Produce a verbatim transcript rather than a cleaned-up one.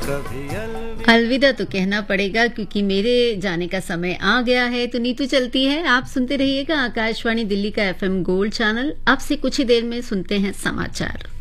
कभी अलविदा। अलविदा तो कहना पड़ेगा क्योंकि मेरे जाने का समय आ गया है। तो नीतू चलती है, आप सुनते रहिएगा आकाशवाणी दिल्ली का एफएम गोल्ड चैनल। अब से कुछ ही देर में सुनते हैं समाचार।